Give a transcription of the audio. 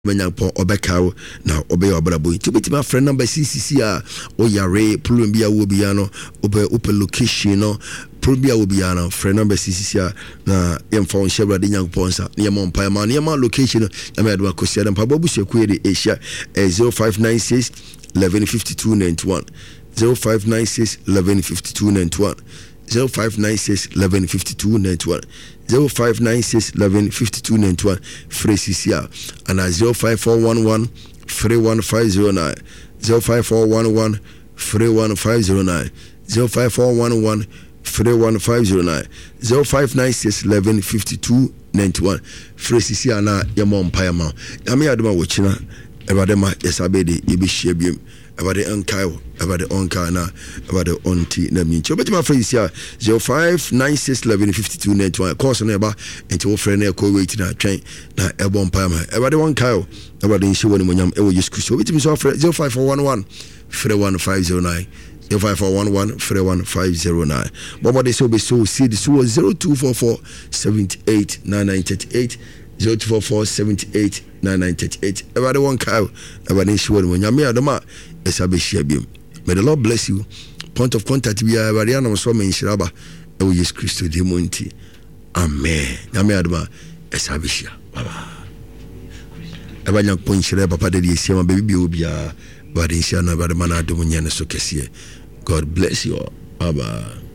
Menyapo obekao na obe obrabo tibiti my friend number CCC o yare plumbia wo biano ope location no plumbia wo biano friend number CCC na yemfa shebra de nyankonsa na yemon pa ma na yema location na me adwa kosia dem pa babu sekwere Asia 0596 1152 91 0596 1152 91 0596 1152 91 0596 1152 91 Fracisia and 05411 31509 05411 31509 05411 31509 0596 1152 91 Fracisia na yamon payama yami adoma wochina ebadema yesabede yebihye about the unkai, about the onkana, about the onti na mincho. But my friends here 0596 1152 91. Course neighbor into friend na ko wait na train na ebon pama. About the onkai, about the insure when nyam e wo just kuso. With me so 05411 31509. 05411 31509. But they so be so see the 0244 78 9938 0244 78 9938. About the one cow, about the insure when yam adoma. May the Lord bless you. Point of contact we are Variana so men Shiraba. Oh yes, Christo de Monti. Amen. Yame adma esabishia. Baba. Abanya point Shiraba Papa de Siama baby obia. Badinsiana Badamana Domunyana so kesie. God bless you all. Baba.